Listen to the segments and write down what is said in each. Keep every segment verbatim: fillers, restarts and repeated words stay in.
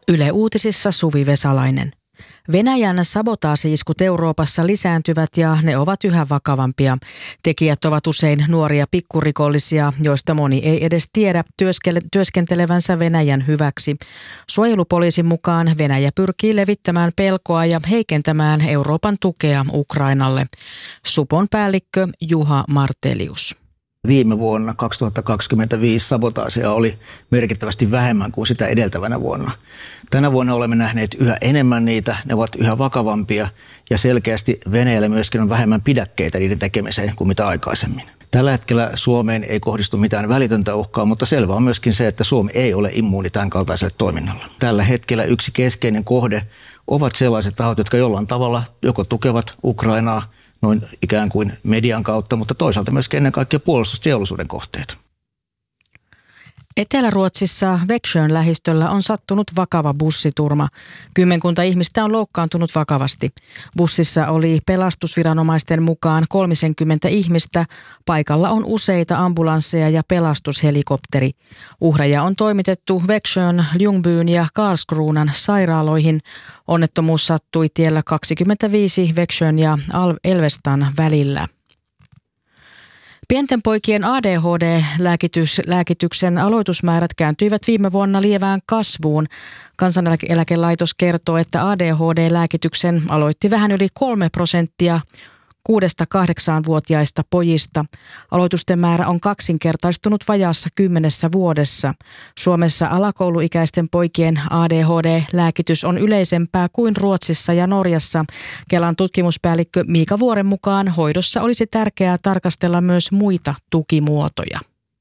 Yle Uutisissa Suvi Vesalainen. Venäjän sabotaasi-iskut Euroopassa lisääntyvät ja ne ovat yhä vakavampia. Tekijät ovat usein nuoria pikkurikollisia, joista moni ei edes tiedä työskentelevänsä Venäjän hyväksi. Suojelupoliisin mukaan Venäjä pyrkii levittämään pelkoa ja heikentämään Euroopan tukea Ukrainalle. Supon päällikkö Juha Martelius. Viime vuonna kaksituhattakaksikymmentäviisi sabotaasia oli merkittävästi vähemmän kuin sitä edeltävänä vuonna. Tänä vuonna olemme nähneet yhä enemmän niitä, ne ovat yhä vakavampia ja selkeästi Venäjällä myöskin on vähemmän pidäkkeitä niiden tekemiseen kuin mitä aikaisemmin. Tällä hetkellä Suomeen ei kohdistu mitään välitöntä uhkaa, mutta selvä on myöskin se, että Suomi ei ole immuuni tämän kaltaiselle toiminnalle. Tällä hetkellä yksi keskeinen kohde ovat sellaiset tahot, jotka jollain tavalla joko tukevat Ukrainaa, noin ikään kuin median kautta, mutta toisaalta myöskin ennen kaikkea puolustusteollisuuden kohteet. Etelä-Ruotsissa Växjön lähistöllä on sattunut vakava bussiturma. Kymmenkunta ihmistä on loukkaantunut vakavasti. Bussissa oli pelastusviranomaisten mukaan kolmekymmentä ihmistä. Paikalla on useita ambulansseja ja pelastushelikopteri. Uhreja on toimitettu Växjön, Ljungbyn ja Karlskronan sairaaloihin. Onnettomuus sattui tiellä kaksikymmentäviisi Växjön ja Elvestan välillä. Pienten poikien A D H D-lääkityksen aloitusmäärät kääntyivät viime vuonna lievään kasvuun. Kansaneläkelaitos kertoo, että A D H D-lääkityksen aloitti vähän yli kolme prosenttia kuudesta kahdeksaanvuotiaista pojista. Aloitusten määrä on kaksinkertaistunut vajaassa kymmenessä vuodessa. Suomessa alakouluikäisten poikien A D H D-lääkitys on yleisempää kuin Ruotsissa ja Norjassa. Kelan tutkimuspäällikkö Miika Vuoren mukaan hoidossa olisi tärkeää tarkastella myös muita tukimuotoja.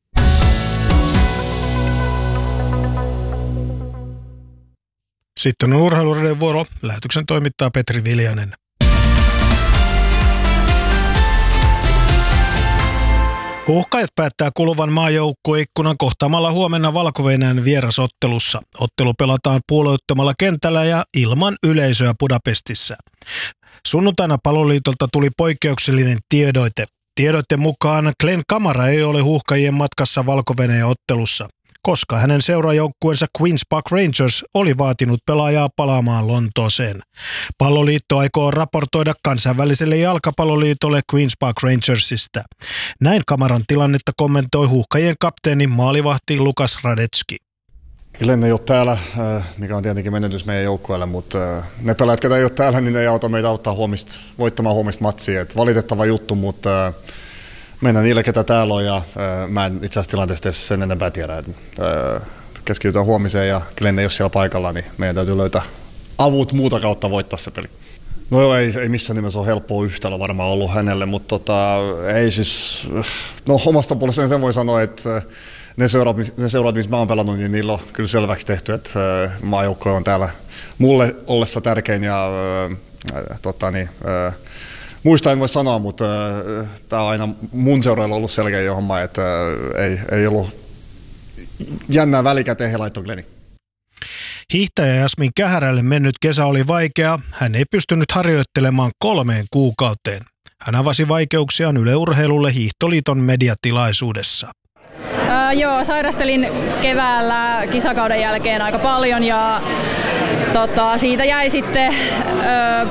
Sitten on urheilureiden vuoro. Lähetyksen toimittaa Petri Viljanen. Huuhkajat päättää kuluvan maajoukkueikkunan kohtaamalla huomenna Valko-Venäjän vierasottelussa. Ottelu pelataan puolueettomalla kentällä ja ilman yleisöä Budapestissa. Sunnuntaina Palloliitolta tuli poikkeuksellinen tiedoite. Tiedoitteen mukaan Glenn Kamara ei ole huuhkajien matkassa Valko-Venäjän ottelussa, koska hänen seurajoukkueensa Queen's Park Rangers oli vaatinut pelaajaa palaamaan Lontooseen. Palloliitto aikoo raportoida kansainväliselle jalkapalloliitolle Queen's Park Rangersista. Näin Kamaran tilannetta kommentoi huuhkajien kapteeni maalivahti Lukas Radetski. Glenn ei ole täällä, mikä on tietenkin menetys meidän joukkueelle, mutta ne pelaajat, ketä ei ole täällä, niin ne ei auta meitä auttaa huomista, voittamaan huomista matsia. Et valitettava juttu, mutta mennään niille, ketä täällä on, ja äh, mä en itse asiassa tilanteesta sen enempää tiedä. Äh, keskitytään huomiseen, ja Glenn ei ole siellä paikalla, niin meidän täytyy löytää avut muuta kautta voittaa se peli. No joo, ei, ei missään nimessä ole helppoa yhtälö varmaan ollut hänelle, mutta tota, ei siis, no omasta puolestani sen voi sanoa, että ne seurat, ne seurat, missä mä oon pelannut, niin niillä on kyllä selväksi tehty, että äh, maajoukkoja on täällä mulle ollessa tärkein, ja äh, tota niin, äh, muista en voi sanoa, mutta äh, tämä on aina mun seurailla ollut selkeä homma, että äh, ei, ei ollut jännää välikäteen he laittoi Glenni. Hiihtäjä Jasmin Kähärälle mennyt kesä oli vaikea. Hän ei pystynyt harjoittelemaan kolmeen kuukauteen. Hän avasi vaikeuksiaan Yle Urheilulle Hiihtoliiton mediatilaisuudessa. Äh, joo, sairastelin keväällä kisakauden jälkeen aika paljon ja tota, siitä jäi sitten Äh,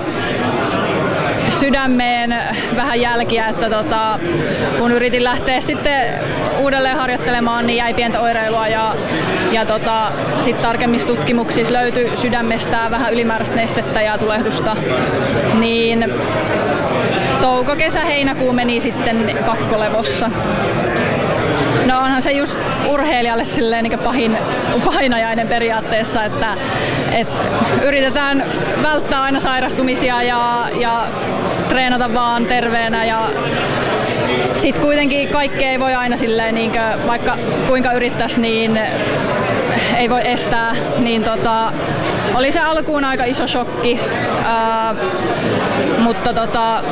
sydämeen vähän jälkiä, että tota, kun yritin lähteä sitten uudelleen harjoittelemaan, niin jäi pientä oireilua ja, ja tota, sitten tarkemmissa tutkimuksissa löytyi sydämestä vähän ylimääräistä nestettä ja tulehdusta. Niin touko, kesä, heinäkuu meni sitten pakkolevossa. No onhan se just urheilijalle silleen niin pahin painajainen periaatteessa, että, että yritetään välttää aina sairastumisia ja, ja treenata vaan terveenä ja sitten kuitenkin kaikkea ei voi aina silleen, niin kuin, vaikka kuinka yrittäisi, niin ei voi estää, niin tota, oli se alkuun aika iso shokki, ää, mutta tota,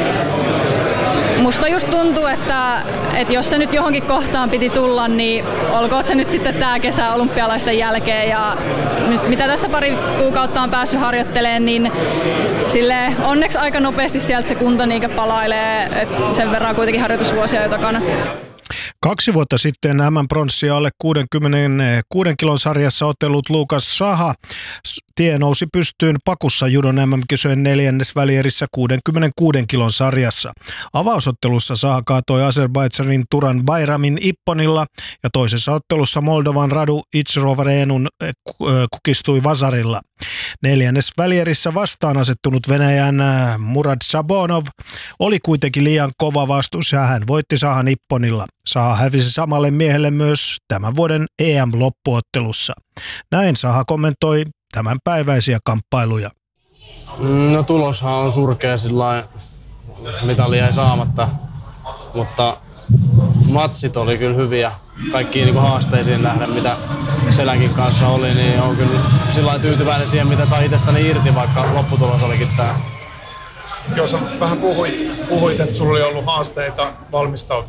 musta just tuntuu, että, että jos se nyt johonkin kohtaan piti tulla, niin olkoon se nyt sitten tää kesä olympialaisten jälkeen. Ja nyt mitä tässä pari kuukautta on päässyt harjoittelemaan, niin sille onneksi aika nopeasti sieltä se kunto niinkä palailee, että sen verran kuitenkin harjoitusvuosia jo takana. Kaksi vuotta sitten M M-pronssia alle kuudenkymmenenkuuden kilon sarjassa otellut Lukas Saha tie nousi pystyyn Pakussa judon M M-kisojen neljännesvälierissä kuudenkymmenenkuuden kilon sarjassa. Avausottelussa Saha kaatoi Azerbaidžanin Turan Bayramin Ipponilla ja toisessa ottelussa Moldovan Radu Itsrovareenun kukistui Vazarilla. Neljännesvälierissä vastaan asettunut Venäjän Murad Sabonov oli kuitenkin liian kova vastus ja hän voitti Sahan Ipponilla. Saha hävisi samalle miehelle myös tämän vuoden E M-loppuottelussa. Näin Saha kommentoi tämänpäiväisiä kamppailuja. No tuloshan on surkea, sillain mitali jäi saamatta, mutta matsit oli kyllä hyviä. Kaikkiin niin haasteisiin nähdä, mitä Selänkin kanssa oli, niin on kyllä sillain tyytyväinen siihen, mitä sai itsestäni irti, vaikka lopputulos olikin tää. Joo, sä vähän puhuit, puhuit, että sulla oli ollut haasteita valmistautua